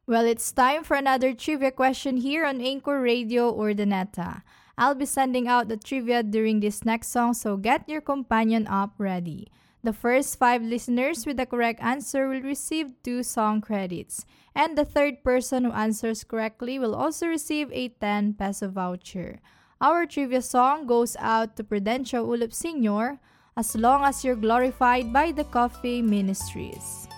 Well, it's time for another trivia question here on Anchor Radio Urdaneta. I'll be sending out the trivia during this next song, so get your companion app ready. The first five listeners with the correct answer will receive two song credits, and the third person who answers correctly will also receive a 10 peso voucher. Our trivia song goes out to Prudencio Ulip Sr., As Long as You're Glorified by the Coffee Ministries.